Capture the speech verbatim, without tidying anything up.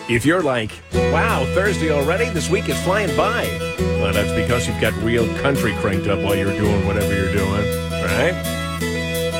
If you're like, wow, Thursday already? This week is flying by. Well, that's because you've got real country cranked up while you're doing whatever you're doing, all right?